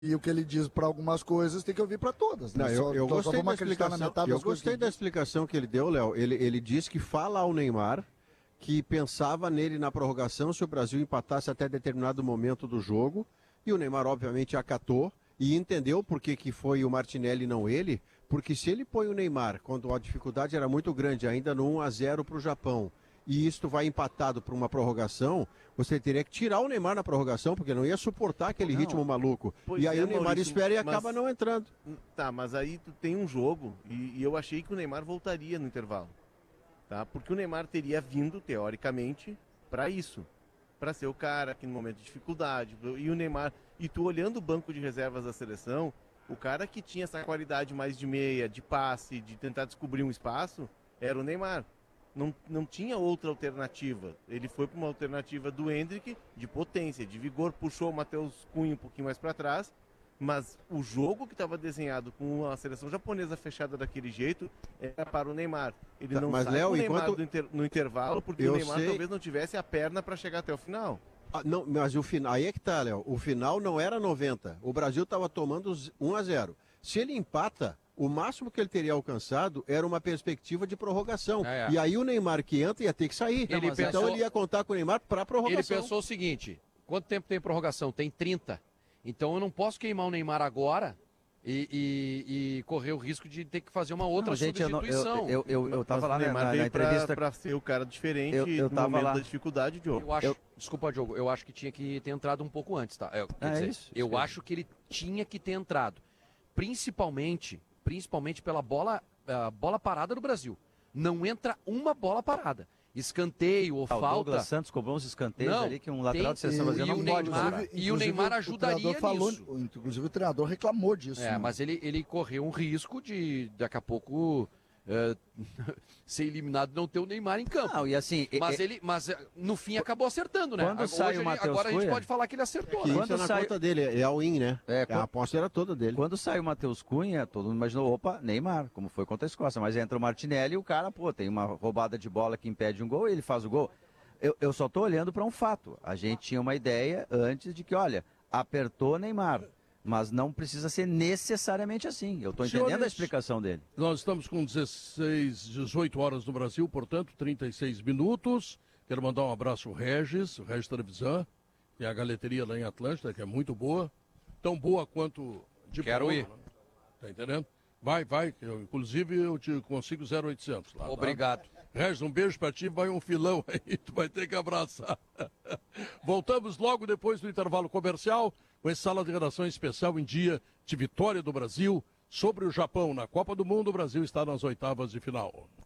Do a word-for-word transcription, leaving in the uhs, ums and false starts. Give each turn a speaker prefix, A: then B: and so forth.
A: E o que ele diz para algumas coisas tem que ouvir para todas. Né?
B: Não, eu,
A: só,
B: eu
A: só
B: gostei
A: vamos
B: da
A: acreditar na
B: explicação,
A: metade
B: eu
A: das coisas
B: gostei
A: que
B: da
A: ele diz.
B: explicação que ele deu, Léo. Ele, ele disse que fala ao Neymar que pensava nele na prorrogação se o Brasil empatasse até determinado momento do jogo. E o Neymar, obviamente, acatou e entendeu por que, que foi o Martinelli e não ele. Porque se ele põe o Neymar, quando a dificuldade era muito grande, ainda no um a zero para o Japão, e isto vai empatado para uma prorrogação, você teria que tirar o Neymar na prorrogação, porque não ia suportar aquele
C: Não.
B: ritmo maluco.
C: Pois
B: E aí
C: é,
B: o Neymar
C: Maurício,
B: espera e
C: mas-
B: acaba não entrando.
C: Tá, mas aí tu tem um jogo e, e eu achei que o Neymar voltaria no intervalo. Tá? Porque o Neymar teria vindo, teoricamente, pra isso. Pra ser o cara que no momento de dificuldade. E o Neymar. E tu olhando o banco de reservas da seleção, o cara que tinha essa qualidade mais de meia, de passe, de tentar descobrir um espaço, era o Neymar. Não, não tinha outra alternativa. Ele foi para uma alternativa do Endrick, de potência, de vigor, puxou o Matheus Cunha um pouquinho mais para trás, mas o jogo que estava desenhado com a seleção japonesa fechada daquele jeito era para o Neymar. Ele
B: Tá,
C: não
B: mas,
C: sai
B: Léo,
C: com o Neymar
B: enquanto-
C: do inter- no intervalo, porque
B: Eu
C: o Neymar
B: sei-
C: talvez não tivesse a perna para chegar até o final.
B: Ah, não, mas o final, aí é que tá, Léo. O final não era noventa. O Brasil estava tomando um a zero. Se ele empata, o máximo que ele teria alcançado era uma perspectiva de prorrogação.
D: É, é.
B: E aí o Neymar que entra ia ter que sair.
D: Ele
B: então
D: pensou-
B: ele ia contar com o Neymar para
D: Ele
B: prorrogação.
D: pensou o seguinte: quanto tempo tem prorrogação? Tem trinta. Então eu não posso queimar o Neymar agora e, e- e correr o risco de ter que fazer uma outra
E: Não, gente, eu, não-
D: substituição.
E: eu, eu, eu, eu tava
C: Mas
E: lá
C: o
E: na,
C: Neymar
E: na, na
C: veio
E: entrevista.
C: para ser o cara diferente
E: Eu- eu
C: no
E: tava
C: momento
E: lá.
C: da dificuldade, Diogo.
D: Eu acho,
E: Eu-
D: desculpa, Diogo, eu acho que tinha que ter entrado um pouco antes, tá? Eu, quer
E: É
D: dizer,
E: isso,
D: eu
E: isso
D: acho que ele tinha que ter entrado, principalmente, principalmente pela bola, ah, bola parada do Brasil. Não entra uma bola parada. Escanteio ou
E: Ah, o
D: falta.
E: Douglas Santos cobrou uns escanteios
D: Não,
E: ali que um lateral
D: tem-
E: de seleção
D: e-
E: brasileira
D: e
E: não
D: o
E: pode
D: Neymar-
E: cobrar.
D: e o
A: Inclusive,
D: Neymar
A: o
D: ajudaria
A: treinador falou,
D: nisso.
A: inclusive o treinador reclamou disso.
D: É,
A: né?
D: mas ele, ele correu um risco de daqui a pouco é, ser eliminado e não ter o Neymar em campo.
E: Não, e assim,
D: Mas
E: e-
D: ele, mas é, no fim acabou acertando, né?
E: Quando
D: Hoje
E: sai o
D: ele-
E: Matheus
D: agora a gente
E: Cunha-
D: pode falar que ele acertou.
B: Que
D: né?
B: isso
E: Quando
B: é na
E: sai-
B: conta dele, é all-in, né?
E: É,
B: a
E: quando-
B: aposta era toda dele.
E: Quando sai o Matheus Cunha, todo mundo imaginou, opa, Neymar, como foi contra a Escócia. Mas entra o Martinelli e o cara, pô, tem uma roubada de bola que impede um gol e ele faz o gol. Eu, eu só tô olhando para um fato. A gente tinha uma ideia antes de que, olha, apertou Neymar, mas não precisa ser necessariamente assim. Eu tô entendendo
F: Senhores,
E: a explicação dele.
F: Nós estamos com dezesseis, dezoito horas no Brasil, portanto, trinta e seis minutos. Quero mandar um abraço ao Regis, o Regis Trevisan, e a galeteria lá em Atlântida, que é muito boa. Tão boa quanto de
D: Quero
F: boa,
D: ir.
F: né? Tá entendendo? Vai, vai. que eu- inclusive, eu te consigo zero oitocentos lá. tá?
D: Obrigado.
F: Regis, um beijo pra ti, vai um filão aí, tu vai ter que abraçar. Voltamos logo depois do intervalo comercial, com esse sala de redação especial em dia de vitória do Brasil sobre o Japão. Na Copa do Mundo, o Brasil está nas oitavas de final.